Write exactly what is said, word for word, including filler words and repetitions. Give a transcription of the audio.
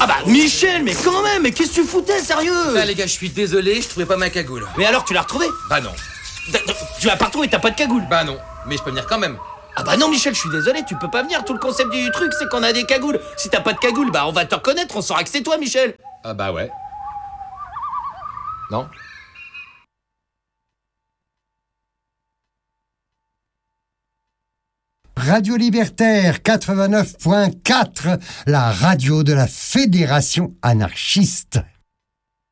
bah Michel, mais quand même, mais qu'est-ce que tu foutais, sérieux? Là les gars, je suis désolé, je trouvais pas ma cagoule. Mais alors tu l'as retrouvée? Bah non. Tu l'as pas retrouvée, t'as pas de cagoule? Bah non, mais je peux venir quand même. Ah bah non Michel, je suis désolé, tu peux pas venir. Tout le concept du truc, c'est qu'on a des cagoules. Si t'as pas de cagoule, bah on va te reconnaître, on saura que c'est toi, Michel. Ah bah ouais. Non. Radio Libertaire quatre-vingt-neuf point quatre, la radio de la Fédération anarchiste.